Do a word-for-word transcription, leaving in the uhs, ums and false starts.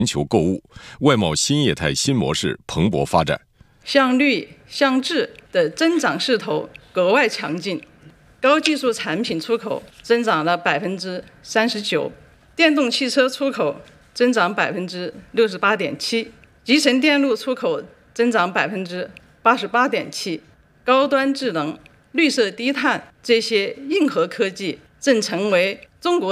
全球购物，外贸新业态新模式蓬勃发展。 向绿、向智的增长势头格外强劲，高技术产品出口增长了百分之三十九，电动汽车出口增长百分之六十八点七，集成电路出口增长百分之八十八点七，高端智能、绿色低碳这些硬核科技正成为中国